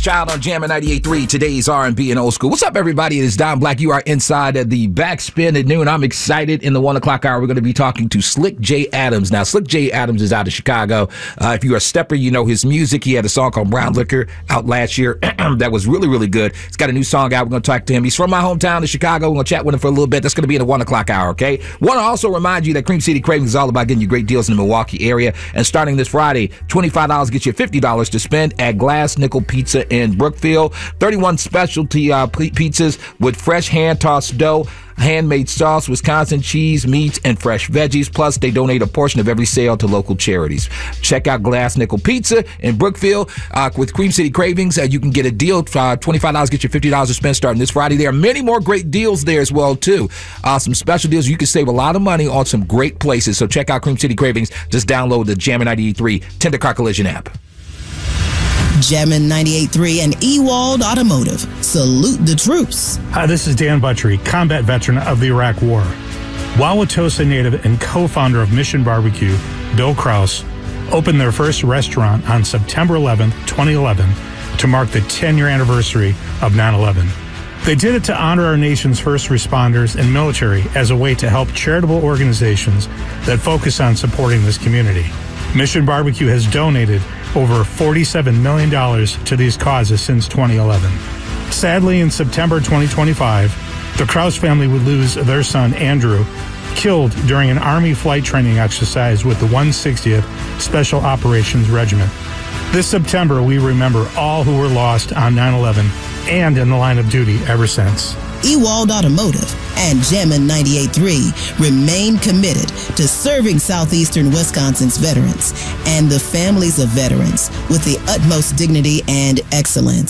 Child on Jammin' 98.3, today's R&B and old school. What's up, everybody? It is Don Black. You are inside of the Backspin at noon. I'm excited. In the 1 o'clock hour, we're going to be talking to Slick J. Adams. Now, Slick J. Adams is out of Chicago. If you're a stepper, you know his music. He had a song called Brown Liquor out last year that was really, really good. He's got a new song out. We're going to talk to him. He's from my hometown of Chicago. We're going to chat with him for a little bit. That's going to be in the 1 o'clock hour, okay? Want to also remind you that Cream City Cravings is all about getting you great deals in the Milwaukee area. And starting this Friday, $25 gets you $50 to spend at Glass Nickel Pizza in Brookfield. 31 specialty pizzas with fresh hand-tossed dough, handmade sauce, Wisconsin cheese, meats, and fresh veggies. Plus, they donate a portion of every sale to local charities. Check out Glass Nickel Pizza in Brookfield. With Cream City Cravings, you can get a deal. $25 get you $50 to spend starting this Friday. There are many more great deals there as well, too. Some special deals. You can save a lot of money on some great places. So check out Cream City Cravings. Just download the Jammin' 98.3 Tender Car Collision app. Jammin' 98.3 and Ewald Automotive. Salute the troops. Hi, this is Dan Buttrey, combat veteran of the Iraq War. Wauwatosa native and co-founder of Mission Barbecue, Bill Kraus, opened their first restaurant on September 11th, 2011, to mark the 10-year anniversary of 9/11. They did it to honor our nation's first responders and military as a way to help charitable organizations that focus on supporting this community. Mission Barbecue has donated over $47 million to these causes since 2011. Sadly, in September 2025, the Kraus family would lose their son, Andrew, killed during an Army flight training exercise with the 160th Special Operations Regiment. This September, we remember all who were lost on 9/11 and in the line of duty ever since. Ewald Automotive and Jammin' 98.3 remain committed to serving southeastern Wisconsin's veterans and the families of veterans with the utmost dignity and excellence.